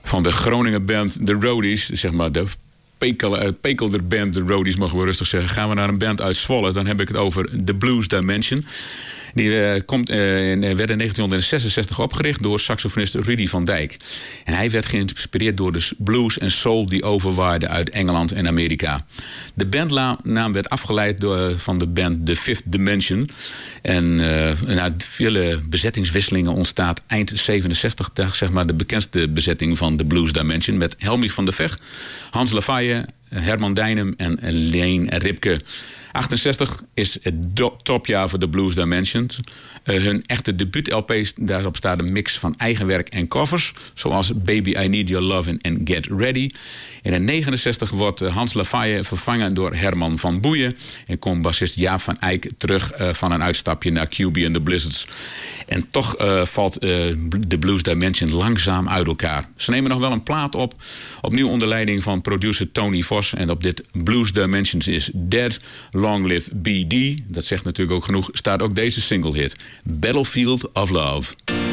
van de Groninger band The Roadies, zeg maar de Pekelder band, de Roadies mogen we rustig zeggen. Gaan we naar een band uit Zwolle, dan heb ik het over The Blues Dimension. Die werd in 1966 opgericht door saxofonist Rudy van Dijk. En hij werd geïnspireerd door de blues en soul die overwaaiden uit Engeland en Amerika. De bandnaam werd afgeleid van de band The Fifth Dimension. En na vele bezettingswisselingen ontstaat eind 67 zeg maar de bekendste bezetting van de Blues Dimension met Helmich van der Vecht, Hans Lafayette, Herman Dijnem en Leen Ripke. 68 is het topjaar voor de Blues Dimensions. Hun echte debuut-LP's, daarop staat een mix van eigen werk en covers, zoals Baby I Need Your Lovin' and Get Ready. En in 69 wordt Hans Lafayette vervangen door Herman van Boeien en komt bassist Jaap van Eyck terug van een uitstapje naar QB and the Blizzards. En toch valt de Blues Dimension langzaam uit elkaar. Ze nemen nog wel een plaat op, opnieuw onder leiding van producer Tony Vos. En op dit Blues Dimensions is Dead, Long Live BD. Dat zegt natuurlijk ook genoeg, staat ook deze single hit. Battlefield of Love.